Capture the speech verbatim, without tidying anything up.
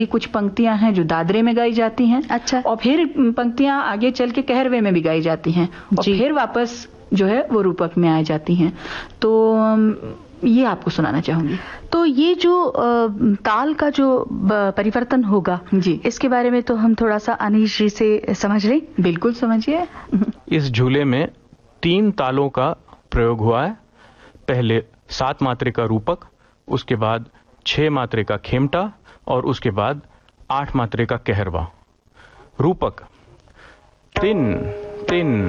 कुछ पंक्तियां हैं जो दादरे में गाई जाती हैं। अच्छा। और फिर पंक्तियां आगे चल के कहरवे में भी गाई जाती हैं और फिर वापस जो है वो रूपक में आ जाती हैं। तो ये आपको सुनाना चाहूंगी। तो ये जो ताल का जो परिवर्तन होगा जी, इसके बारे में तो हम थोड़ा सा अनीश जी से समझ लें। बिल्कुल समझिए। इस झूले में तीन तालों का प्रयोग हुआ है। पहले सात मात्रे का रूपक, उसके बाद छह मात्रे का खेमटा और उसके बाद आठ मात्रे का कहरवा। रूपक तिन तिन